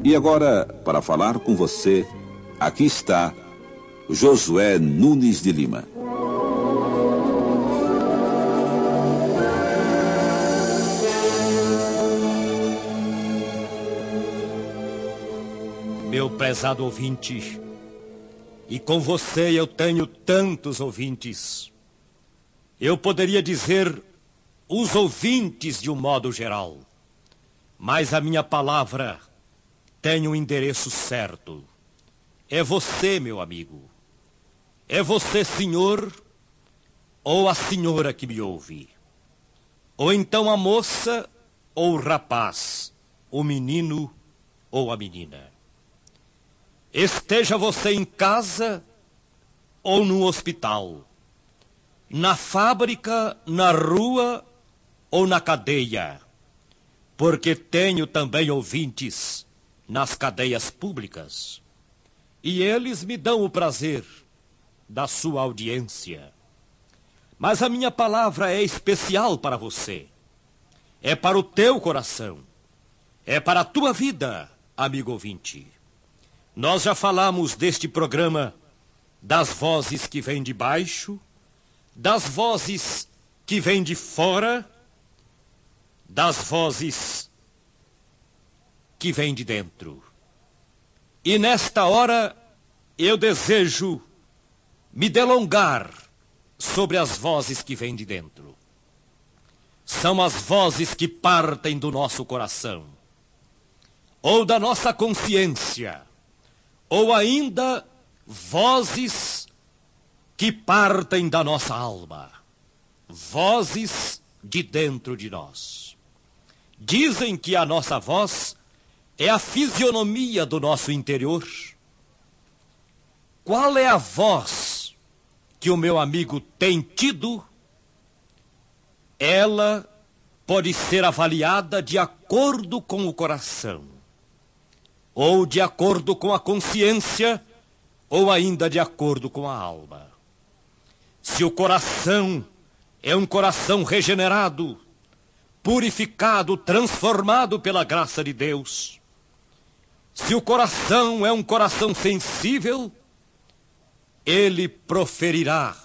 E agora, para falar com você, aqui está Josué Nunes de Lima. Meu prezado ouvinte, e com você eu tenho tantos ouvintes. Eu poderia dizer os ouvintes de um modo geral, mas a minha palavra tem um endereço certo. É você, meu amigo. É você, senhor, ou a senhora que me ouve. Ou então a moça ou o rapaz, o menino ou a menina. Esteja você em casa ou no hospital, na fábrica, na rua ou na cadeia, porque tenho também ouvintes nas cadeias públicas, e eles me dão o prazer da sua audiência. Mas a minha palavra é especial para você, é para o teu coração, é para a tua vida, amigo ouvinte. Nós já falamos deste programa das vozes que vêm de baixo, das vozes que vêm de fora, das vozes que vêm de dentro. E nesta hora eu desejo me delongar sobre as vozes que vêm de dentro. São as vozes que partem do nosso coração, ou da nossa consciência, ou ainda vozes que partem da nossa alma, vozes de dentro de nós. Dizem que a nossa voz é a fisionomia do nosso interior. Qual é a voz que o meu amigo tem tido? Ela pode ser avaliada de acordo com o coração, ou de acordo com a consciência, ou ainda de acordo com a alma. Se o coração é um coração regenerado, purificado, transformado pela graça de Deus, se o coração é um coração sensível, ele proferirá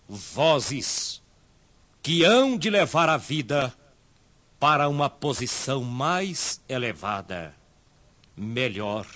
vozes que hão de levar a vida para uma posição mais elevada, melhor.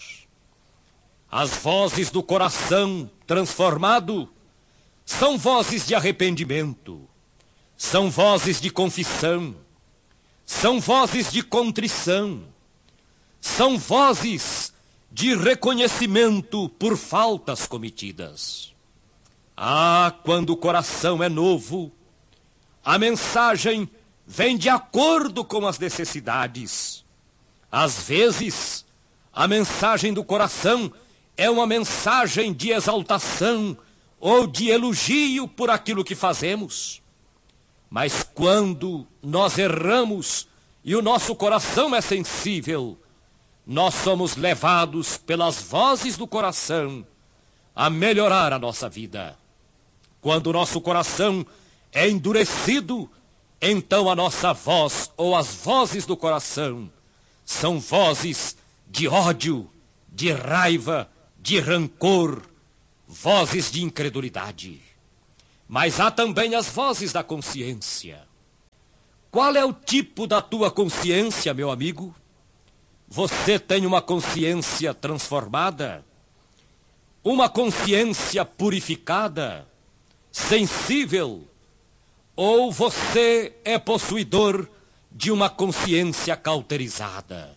As vozes do coração transformado são vozes de arrependimento, são vozes de confissão, são vozes de contrição, são vozes de reconhecimento por faltas cometidas. Ah, quando o coração é novo, a mensagem vem de acordo com as necessidades. Às vezes, a mensagem do coração é uma mensagem de exaltação ou de elogio por aquilo que fazemos. Mas quando nós erramos e o nosso coração é sensível, nós somos levados pelas vozes do coração a melhorar a nossa vida. Quando o nosso coração é endurecido, então a nossa voz ou as vozes do coração são vozes de ódio, de raiva, de rancor, vozes de incredulidade. Mas há também as vozes da consciência. Qual é o tipo da tua consciência, meu amigo? Você tem uma consciência transformada? Uma consciência purificada? Sensível? Ou você é possuidor de uma consciência cauterizada,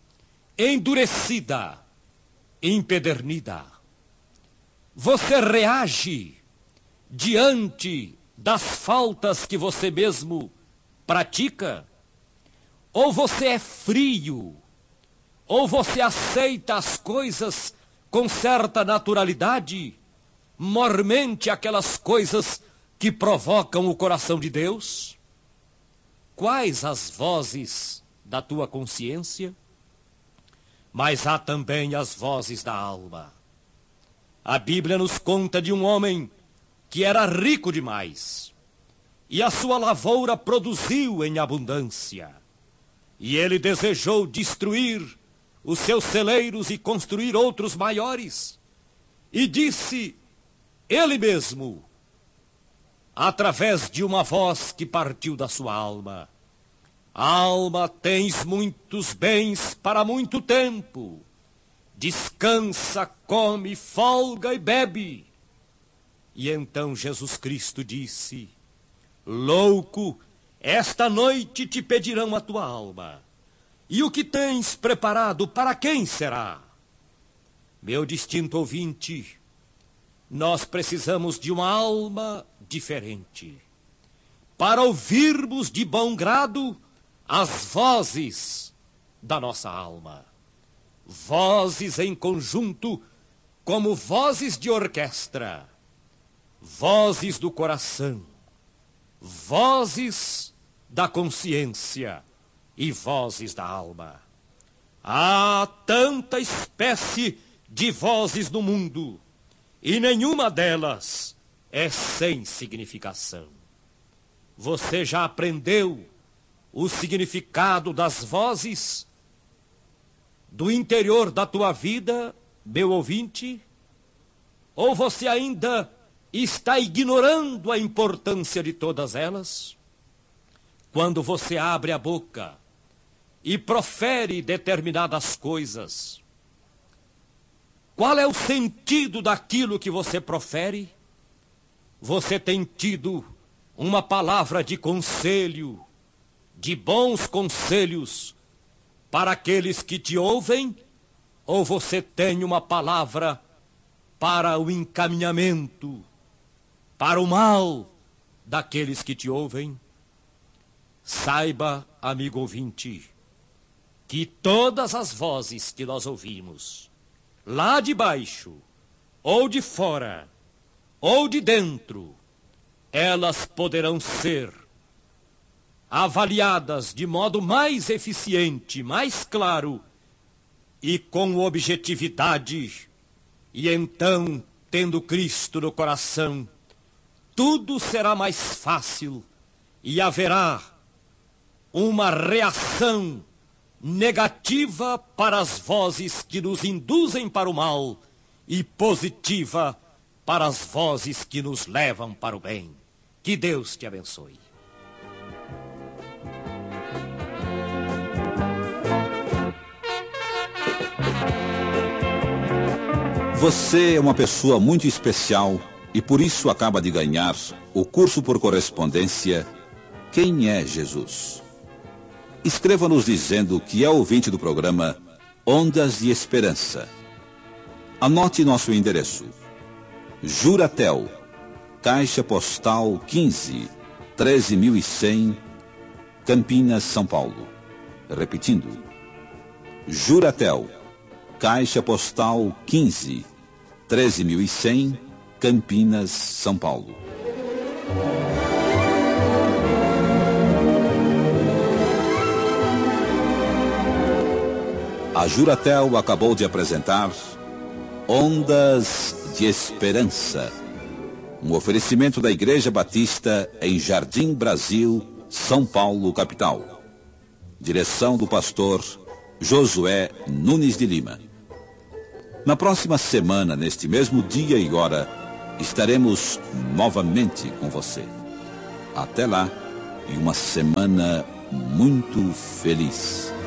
endurecida, empedernida? Você reage diante das faltas que você mesmo pratica? Ou você é frio? Ou você aceita as coisas com certa naturalidade, mormente aquelas coisas que provocam o coração de Deus? Quais as vozes da tua consciência? Mas há também as vozes da alma. A Bíblia nos conta de um homem que era rico demais, e a sua lavoura produziu em abundância, e ele desejou destruir os seus celeiros e construir outros maiores. E disse ele mesmo, através de uma voz que partiu da sua alma: alma, tens muitos bens para muito tempo. Descansa, come, folga e bebe. E então Jesus Cristo disse: louco, esta noite te pedirão a tua alma. E o que tens preparado para quem será? Meu distinto ouvinte, nós precisamos de uma alma diferente, para ouvirmos de bom grado as vozes da nossa alma. Vozes em conjunto, como vozes de orquestra, vozes do coração, vozes da consciência e vozes da alma. Há tanta espécie de vozes no mundo, e nenhuma delas é sem significação. Você já aprendeu o significado das vozes do interior da tua vida, meu ouvinte? Ou você ainda está ignorando a importância de todas elas? Quando você abre a boca e profere determinadas coisas, qual é o sentido daquilo que você profere? Você tem tido uma palavra de conselho, de bons conselhos para aqueles que te ouvem? Ou você tem uma palavra para o encaminhamento, para o mal daqueles que te ouvem? Saiba, amigo ouvinte, que todas as vozes que nós ouvimos, lá de baixo, ou de fora, ou de dentro, elas poderão ser avaliadas de modo mais eficiente, mais claro e com objetividade. E então, tendo Cristo no coração, tudo será mais fácil e haverá uma reação negativa para as vozes que nos induzem para o mal e positiva para as vozes que nos levam para o bem. Que Deus te abençoe. Você é uma pessoa muito especial e por isso acaba de ganhar o curso por correspondência Quem é Jesus? Escreva-nos dizendo que é ouvinte do programa Ondas de Esperança. Anote nosso endereço: Juratel, Caixa Postal 15, 13.100, Campinas, São Paulo. Repetindo: Juratel, Caixa Postal 15, 13.100, Campinas, São Paulo. A Juratel acabou de apresentar Ondas de Esperança, um oferecimento da Igreja Batista em Jardim Brasil, São Paulo, capital. Direção do pastor Josué Nunes de Lima. Na próxima semana, neste mesmo dia e hora, estaremos novamente com você. Até lá e uma semana muito feliz.